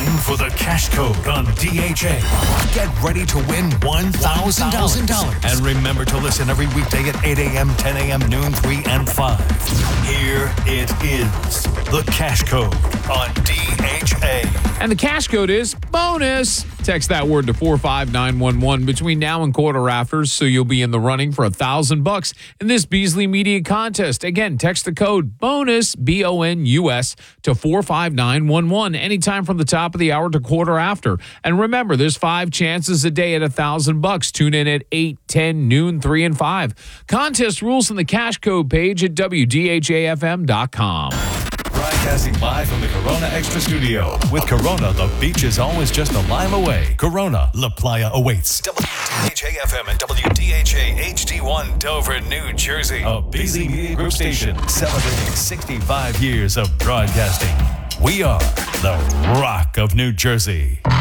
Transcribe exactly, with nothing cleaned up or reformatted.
Time for the cash code on D H A. Get ready to win one thousand dollars. And remember to listen every weekday at eight a.m., ten a.m., noon, three, and five. Here it is, the cash code on D H A. And the cash code is bonus. Text that word to four five nine one one between now and quarter afters, so you'll be in the running for a thousand bucks in this Beasley Media contest. Again, text the code bonus, B O N U S, to four five nine one one anytime from the top of the hour to quarter after. And remember, there's five chances a day at a thousand bucks. Tune in at eight, ten, noon, three, and five. Contest rules on the cash code page at W D H A F M dot com. Broadcasting live from the Corona Extra Studio. With Corona, the beach is always just a mile away. Corona, La Playa awaits. W D H A F M and W D H A H D one, Dover, New Jersey. A Beasley Media Group station celebrating sixty-five years of broadcasting. We are the Rock of New Jersey.